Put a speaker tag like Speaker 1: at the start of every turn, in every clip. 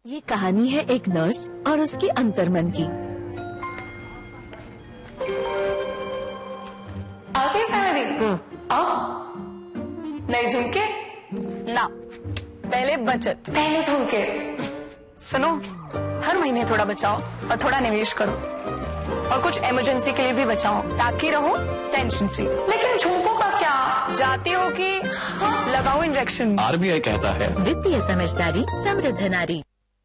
Speaker 1: ये कहानी है एक नर्स और उसके अंतर्मन की।
Speaker 2: आगे सैलरी अब नए झुमके
Speaker 3: ना, पहले बचत।
Speaker 2: पहले झुमके।
Speaker 3: सुनो, हर महीने थोड़ा बचाओ और थोड़ा निवेश करो और कुछ इमरजेंसी के लिए भी बचाओ ताकि रहो टेंशन फ्री।
Speaker 2: लेकिन झुमकों का क्या?
Speaker 3: जाती हो कि लगाओ इंजेक्शन।
Speaker 4: आरबीआई कहता है
Speaker 1: वित्तीय समझदारी समृद्ध नारी।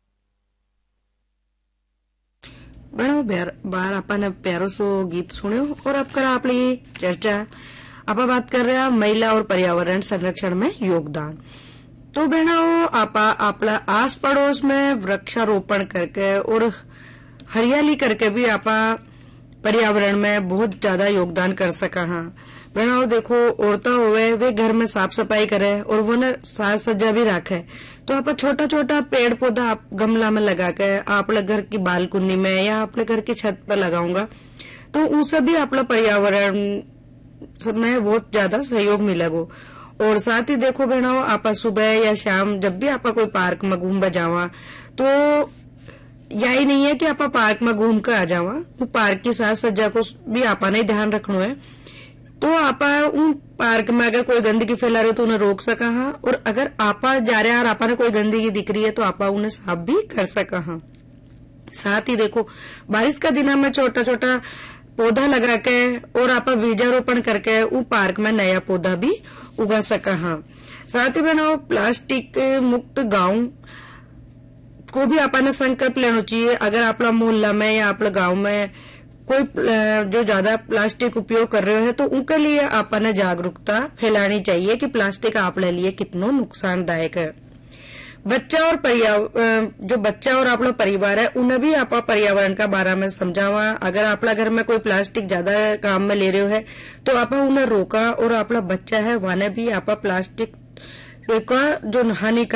Speaker 5: ઘણો बार आपने प्यारो सो गीत सुनियो और अब करा अपनी चर्चा। आप बात कर रहे हैं महिला और पर्यावरण संरक्षण में योगदान। तो बहनों, आप आस पड़ोस में वृक्षारोपण करके और हरियाली करके भी आप पर्यावरण में बहुत ज्यादा योगदान कर सका। हाँ बहनों, देखो औरतें हुए वे घर में साफ सफाई करे और वो न साज सज्जा भी रखे, तो आप छोटा छोटा पेड़ पौधा आप गमला में लगा के आपले घर की बालकुनी में या आपले घर की छत पर लगाऊंगा तो उनसे भी आपला पर्यावरण में बहुत ज्यादा सहयोग मिलेगा। और साथ ही देखो बहनों, आप सुबह या शाम जब भी आप कोई पार्क में घूम जावा तो यही नहीं है कि आप पार्क में घूम कर आ जावा, तो पार्क की साज सज्जा को भी आपने ध्यान रखना है। तो आप उन पार्क में अगर कोई गंदगी फैला रहे तो उन्हें रोक सका। हाँ, और अगर आप जा रहे हैं और आपने कोई गंदगी दिख रही है तो आप उन्हें साफ भी कर सका। हाँ, साथ ही देखो बारिश का दिन में छोटा छोटा पौधा लगा के और आप बीजारोपण करके उन पार्क में नया पौधा भी उगा सका। हाँ, साथ ही बहनों, प्लास्टिक मुक्त गांव को भी आपने संकल्प लेना चाहिए। अगर आपला मोहल्ला में या आपला गांव में कोई जो ज्यादा प्लास्टिक उपयोग कर रहे हो तो उनके लिए आपने जागरूकता फैलानी चाहिए कि प्लास्टिक आपके लिए कितना नुकसानदायक है। बच्चा और आपका परिवार है उन्हें भी आप पर्यावरण का बारे में समझावा। अगर आपला घर में कोई प्लास्टिक ज्यादा काम में ले रहे हो तो आप उन्हें रोका और आपला बच्चा है वाने भी आप प्लास्टिक का जो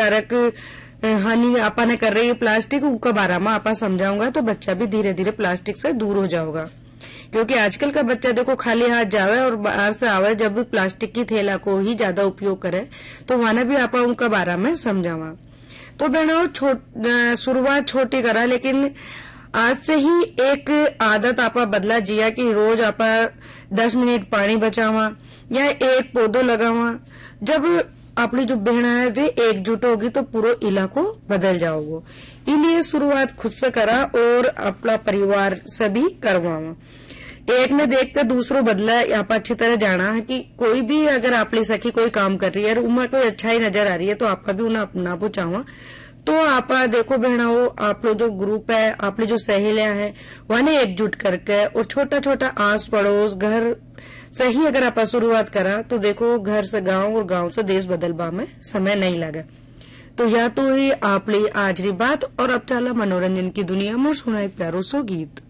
Speaker 5: हानि आपने कर रही है प्लास्टिक उनका बारे में आप समझाऊंगा तो बच्चा भी धीरे धीरे प्लास्टिक से दूर हो जाओगा। क्योंकि आजकल का बच्चा देखो खाली हाथ जावे और बाहर से आवे जब भी प्लास्टिक की थैला को ही ज्यादा उपयोग करे तो वाने भी आप उनका बारे में समझावा। तो बहनों, शुरुआत छोटी करा लेकिन आज से ही एक आदत आप बदला जिया कि रोज आप 10 मिनट पानी बचावा या एक पौधो लगावा। जब अपनी जो बहना है वे एकजुट होगी तो पूरा इलाको बदल जाओगे। इसलिए शुरुआत खुद से करा और अपना परिवार से भी करवावा। एक ने देख कर दूसरों बदला। आप अच्छी तरह जाना है कि कोई भी अगर आप ले सकी कोई काम कर रही है और उम्र कोई अच्छा ही नजर आ रही है तो आप भी उन्हें अपना चाहवा। तो आप देखो बहना हो, आप लोग जो ग्रुप है आप जो सहेलियां हैं वहां एकजुट करके और छोटा छोटा आस पड़ोस घर से ही अगर आप शुरुआत करा तो देखो घर से गांव और गांव से देश बदलबा में समय नहीं लगा। तो या तो ही आप ली आज री बात और अब चला मनोरंजन की दुनिया में सुनाई प्यारो सो गीत।